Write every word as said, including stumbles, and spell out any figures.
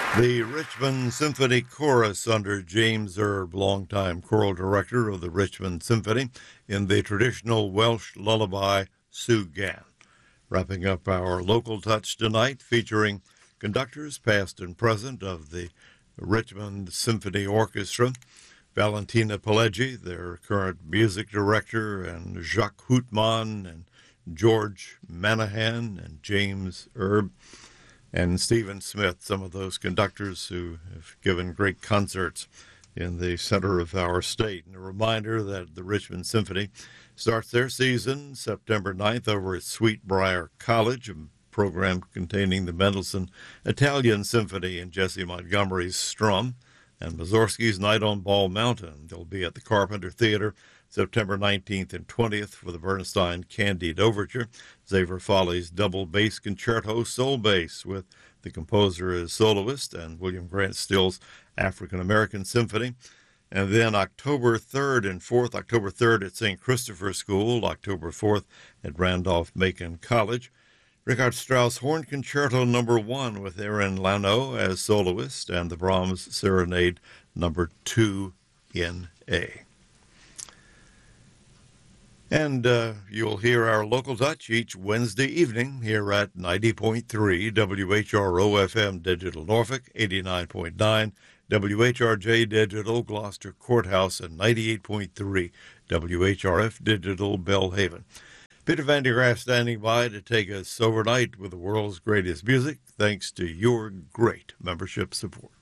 The Richmond Symphony Chorus under James Erb, longtime choral director of the Richmond Symphony, in the traditional Welsh lullaby, Sue Gann. Wrapping up our local touch tonight, featuring conductors past and present of the Richmond Symphony Orchestra, Valentina Pileggi, their current music director, and Jacques Houtman, and George Manahan, and James Erb, and Stephen Smith, some of those conductors who have given great concerts in the center of our state. And a reminder that the Richmond Symphony starts their season September ninth over at Sweetbriar College, a program containing the Mendelssohn Italian Symphony and Jesse Montgomery's Strum, and Mussorgsky's Night on Ball Mountain. They'll be at the Carpenter Theater September nineteenth and twentieth for the Bernstein Candide Overture, Xaver Foley's Double Bass Concerto Soul Bass with the composer as soloist, and William Grant Still's African American Symphony. And then October third and fourth, October third at Saint Christopher School, October fourth at Randolph-Macon College, Richard Strauss Horn Concerto Number One with Aaron Lano as soloist, and the Brahms Serenade Number Two in A. And uh, you'll hear our local touch each Wednesday evening here at ninety point three W H R O F M Digital Norfolk, eighty-nine point nine W H R J Digital Gloucester Courthouse, and ninety-eight point three W H R F Digital Belhaven. Peter Van der Graaf standing by to take us overnight with the world's greatest music, thanks to your great membership support.